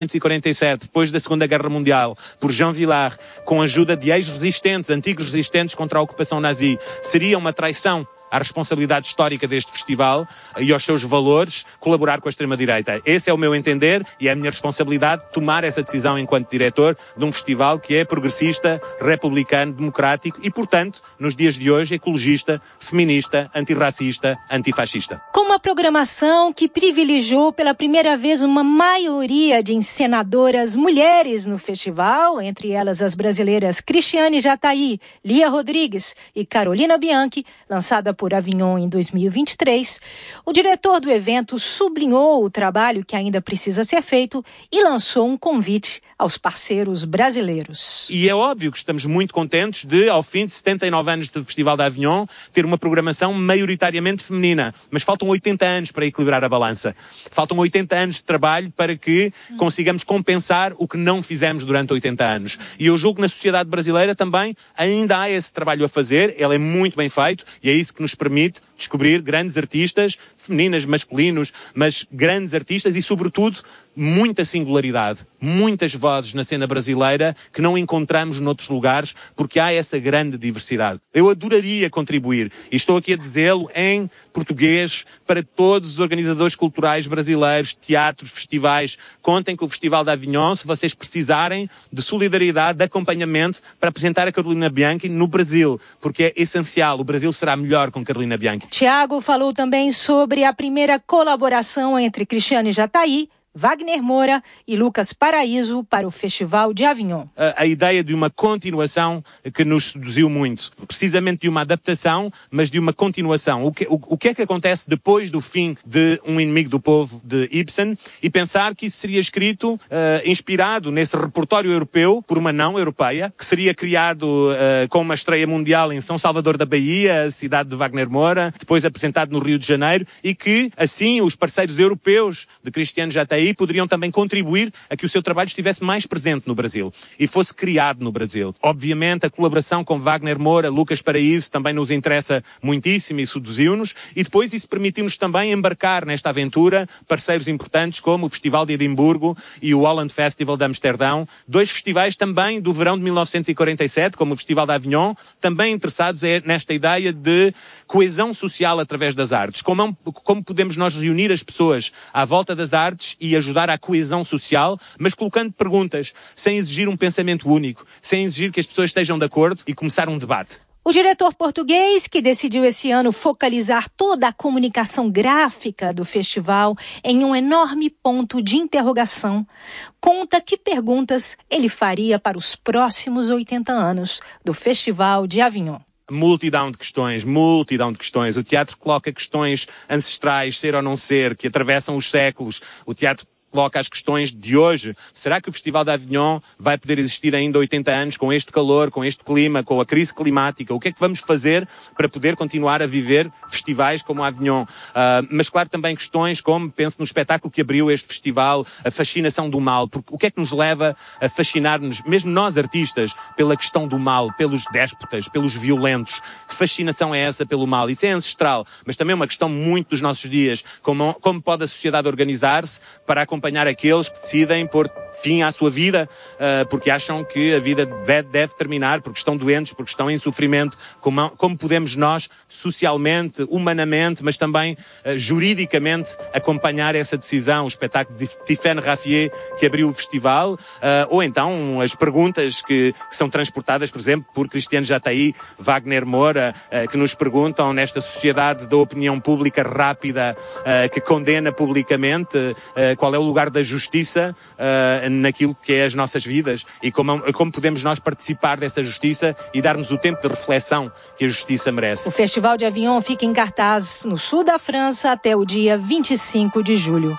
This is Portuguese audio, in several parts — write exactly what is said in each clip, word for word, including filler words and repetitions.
mil novecentos e quarenta e sete, depois da Segunda Guerra Mundial, por Jean Vilar, com a ajuda de ex-resistentes, antigos resistentes contra a ocupação nazi, seria uma traição à responsabilidade histórica deste festival e aos seus valores, colaborar com a extrema-direita. Esse é o meu entender e é a minha responsabilidade tomar essa decisão enquanto diretor de um festival que é progressista, republicano, democrático e, portanto, nos dias de hoje, ecologista, feminista, antirracista, antifascista. Com uma programação que privilegiou pela primeira vez uma maioria de encenadoras mulheres no festival, entre elas as brasileiras Cristiane Jatahy, Lia Rodrigues e Carolina Bianchi, lançada por Avignon em dois mil e vinte e três, o diretor do evento sublinhou o trabalho que ainda precisa ser feito e lançou um convite aos parceiros brasileiros. E é óbvio que estamos muito contentes de, ao fim de setenta e nove anos do Festival de Avignon, ter uma programação maioritariamente feminina. Mas faltam oitenta anos para equilibrar a balança. Faltam oitenta anos de trabalho para que consigamos compensar o que não fizemos durante oitenta anos. E eu julgo que na sociedade brasileira também ainda há esse trabalho a fazer. Ele é muito bem feito e é isso que nos permite descobrir grandes artistas, femininas, masculinos, mas grandes artistas e, sobretudo, muita singularidade, muitas vozes na cena brasileira que não encontramos noutros lugares porque há essa grande diversidade. Eu adoraria contribuir e estou aqui a dizê-lo em português para todos os organizadores culturais brasileiros, teatros, festivais. Contem com o Festival de Avignon se vocês precisarem de solidariedade, de acompanhamento para apresentar a Carolina Bianchi no Brasil, porque é essencial. O Brasil será melhor com Carolina Bianchi. Tiago falou também sobre a primeira colaboração entre Cristiane Jatahy, Wagner Moura e Lucas Paraíso para o Festival de Avignon. A, a ideia de uma continuação que nos seduziu muito. Precisamente de uma adaptação, mas de uma continuação. O que, o, o que é que acontece depois do fim de Um Inimigo do Povo, de Ibsen, e pensar que isso seria escrito, uh, inspirado nesse repertório europeu, por uma não europeia, que seria criado uh, com uma estreia mundial em São Salvador da Bahia, a cidade de Wagner Moura, depois apresentado no Rio de Janeiro, e que, assim, os parceiros europeus de Cristiane Jatahy aí poderiam também contribuir a que o seu trabalho estivesse mais presente no Brasil e fosse criado no Brasil. Obviamente, a colaboração com Wagner Moura, Lucas Paraíso, também nos interessa muitíssimo e seduziu-nos, e depois isso permitiu-nos também embarcar nesta aventura parceiros importantes como o Festival de Edimburgo e o Holland Festival de Amsterdão, dois festivais também do verão de mil novecentos e quarenta e sete, como o Festival de Avignon, também interessados nesta ideia de coesão social através das artes. Como, como podemos nós reunir as pessoas à volta das artes e ajudar à coesão social, mas colocando perguntas, sem exigir um pensamento único, sem exigir que as pessoas estejam de acordo e começar um debate. O diretor português, que decidiu esse ano focalizar toda a comunicação gráfica do festival em um enorme ponto de interrogação, conta que perguntas ele faria para os próximos oitenta anos do Festival de Avignon. Multidão de questões, multidão de questões. O teatro coloca questões ancestrais, ser ou não ser, que atravessam os séculos. O teatro coloca as questões de hoje. Será que o Festival de Avignon vai poder existir ainda oitenta anos com este calor, com este clima, com a crise climática? O que é que vamos fazer para poder continuar a viver festivais como Avignon? Uh, mas claro, também questões como, penso no espetáculo que abriu este festival, a fascinação do mal. Porque o que é que nos leva a fascinar-nos, mesmo nós artistas, pela questão do mal, pelos déspotas, pelos violentos? Que fascinação é essa pelo mal? Isso é ancestral, mas também é uma questão muito dos nossos dias. Como, como pode a sociedade organizar-se para acompanhar acompanhar aqueles que decidem pôr fim à sua vida, uh, porque acham que a vida deve, deve terminar, porque estão doentes, porque estão em sofrimento. Como, como podemos nós, socialmente, humanamente, mas também uh, juridicamente, acompanhar essa decisão? O espetáculo de Tiffaine Raffier, que abriu o festival, uh, ou então as perguntas que, que são transportadas, por exemplo, por Cristiane Jatahy, Wagner Moura, uh, que nos perguntam nesta sociedade da opinião pública rápida, uh, que condena publicamente, uh, qual é o lugar da justiça uh, naquilo que é as nossas vidas e como, como podemos nós participar dessa justiça e darmos o tempo de reflexão que a justiça merece. O Festival de Avignon fica em cartaz no sul da França até o dia vinte e cinco de julho.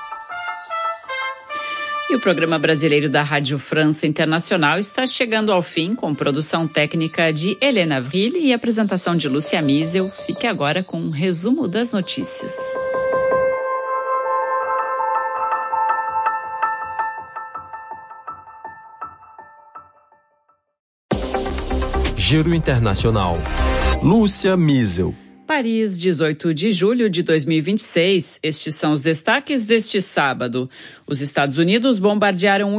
E o programa brasileiro da Rádio França Internacional está chegando ao fim, com produção técnica de Helena Avril e apresentação de Lúcia Miesel. Fique agora com um resumo das notícias. Giro Internacional. Lúcia Miesel. Paris, dezoito de julho de dois mil e vinte e seis. Estes são os destaques deste sábado. Os Estados Unidos bombardearam